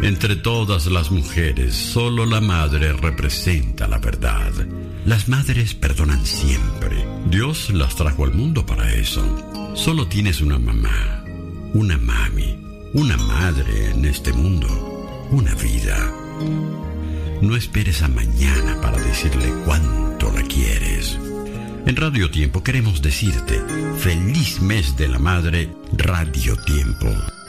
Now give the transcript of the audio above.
Entre todas las mujeres, solo la madre representa la verdad. Las madres perdonan siempre. Dios las trajo al mundo para eso. Solo tienes una mamá, una mami, una madre en este mundo, una vida. No esperes a mañana para decirle cuánto la quieres. En Radio Tiempo queremos decirte, feliz mes de la madre, Radio Tiempo.